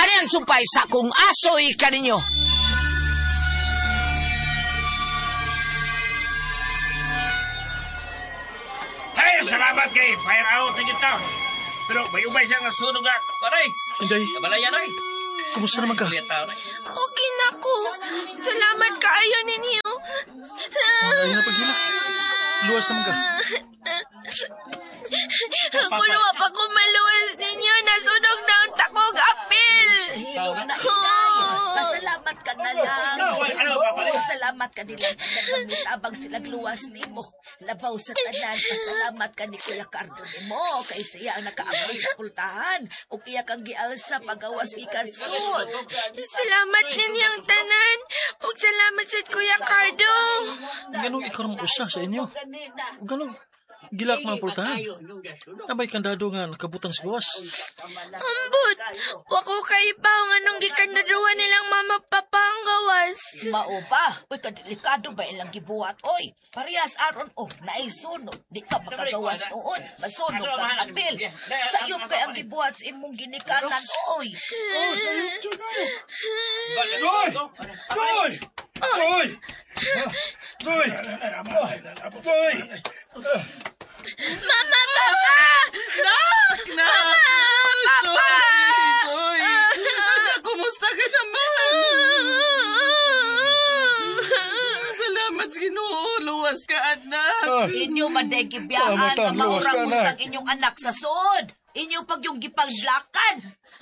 Ani ang sumpay sa kung asoy kaninyo. Ay, salamat kay fire out na kita. Pero may umay siyang nasunog nga. Aray! Inday, Kabalayan, ay! kumusta naman ka? Okay na ko. Salamat kaayo ninyo. Ay, napagila. Luwas naman ka. Kuno pa ko maluwas ninyo. Nasunog na ang takog apil. Pasalamat ka na lang. Ano, Salamat ka nila. Abang silang luwas ni mo. Labaw sa tanan. Pasalamat ka ni Kuya Cardo ni mo. Kay siya ang nakaabay sa pultahan. O kaya kang gialsa pagawas ikansod. Salamat ninyong tanan. Ug salamat sa Kuya Cardo. Ganong ikaw naman usa sa inyo. Ganong gilak mga pultahan. Abay kandado nga nakabutang sa gawas. Ambot, wako kay baong anong gikandaduan nilang mama papa ang gawas. Mao ba? Uy, kadelikado ba ilang gibuhat? Oy, parehas aron naisunog. Di ka makagawas noon. Masunog kang apil. Sayop kay ang gibuhat sa imong ginikanan. Oy. Toy! Toy! Toy! Toy! Toy! Mama, papa! Papa! Soy! Anak, kumusta ka naman? Salamat sa Ginoo. Luwas ka, anak. Inyo madegibyahan nga maurang usang inyong anak sa sod. Inyo pag yung gipaglakan.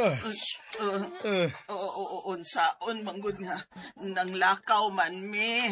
Unsaon, manggod nga. Nang lakaw man, me.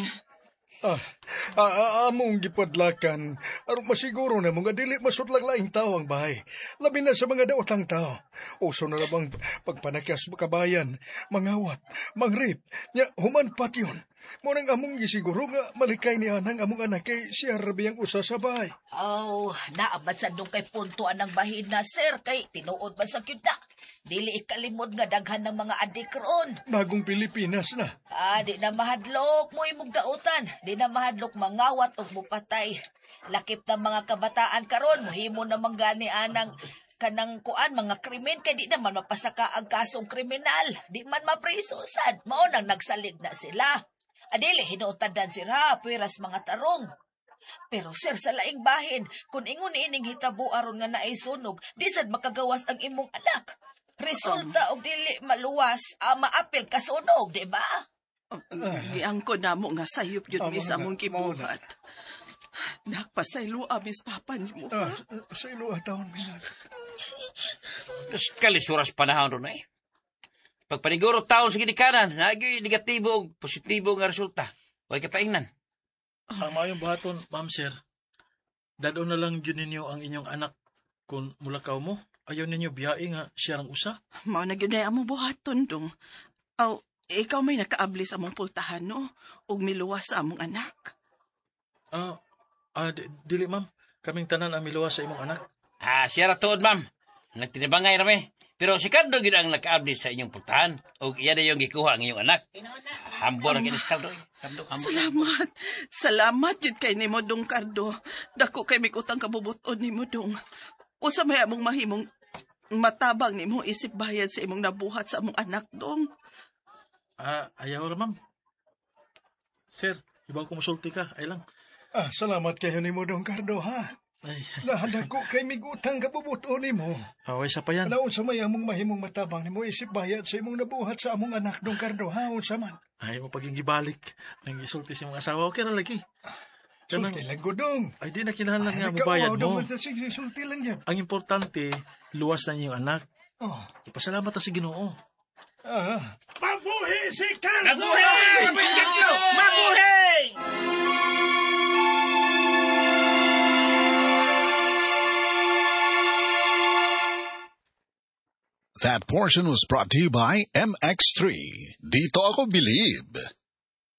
Among gipadlakan, aron masiguro na mga dili masudlang laing tao ang bahay. Labi na sa mga daotang tao. Uso na labang pagpanakas makabayan, mangawat, mangrip, nya human pat yun. Munang among gisiguro nga malikay ni anang among anak kay siya rabiyang usa sa bahay. Oh, naabad sa nung kay puntuan ng bahina, sir, kay tinuod ba sa kyuta. Dili ikalimod nga daghan ng mga adik ron. Bagong Pilipinas na. Di na mahadlok mo imong dautan. Di na mahadlok mangawat o mupatay. Lakip ng mga kabataan karon mohimo na manggani anang kanang kuan mga krimen kay di naman mapasaka ang kasong kriminal. Di man maprisusad. Mao nang nagsalig na sila. Adili hinuotadan sila piras mga tarong. Pero sir, sa laing bahin, kung ingon ining hitabo aron nga naisunog, di sad makagawas ang imong anak. Resulta og dili maluwas, maapil kasunog, di ba? Giangko na mo nga sayop yun, miss, among gibuhat. Nakpasaylo amis papa ni mo. Sa ilo taon, minag. Kalisuras panahon ron eh. Pagpaniguro taon sa ginikanan, nagay negatibo o positibo nga resulta. Huwag kapaingnan. Ang mayong buhaton, ma'am sir. Dado na lang yun ninyo ang inyong anak kung mulakaw mo. Ayaw ninyo biyae nga siya ang usa. Mao na gyud among buhaton dong. Aw, ikaw may nakaabli sa among pultahan no ug miluwas sa among anak. Dili ma'am. Kaming tanan ang miluwas sa imong anak. Siya ratuod, ma'am. Nagtinibangay rami. Pero si Cardo gid ang naka-abli sa inyong pultahan. O iya na yung gikuha ang inyong anak. Hambor ang inis Cardo. Salamat. Salamat jud kay nimo dong Cardo. Dako kay mikutang kabubuton nimo dong. Usa may among mahimong matabang nimo isip bayad sa imong nabuhat sa among anak dong. Ayaw ra ma'am. Sir, ibang kumusulti ka. Ay lang. Salamat kayo ni mo dong Cardo, ha? Ay. Nahanda ko kay migutang kabubuto ni mo. Isa pa yan. Naon sa may among mahimong matabang ni mo isip bayad sa imong nabuhat sa among anak dong Cardo, ha? Unsa man? Ay mo paging gibalik. Nang isulti sa mga asawa. Okay na lagi. Sulti lang ko dong. Ay di na kinahanglan nga mo bayad mo. Sige, sulti lang yan. Ang importante, luwas na yung anak. Ipasalamat na si Ginoo. Mabuhi si Cardo! Mabuhi! That portion was brought to you by MX3. Dito ako believe.